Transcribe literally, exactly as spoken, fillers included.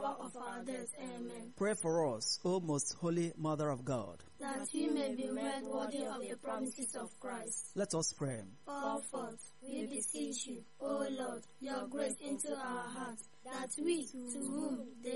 hour of our death. Amen. Pray for us, O most holy Mother of God, that we may be made worthy of the promises of Christ. Let us pray. Pour forth, we beseech you, O Lord, your grace into our hearts, that we, to whom the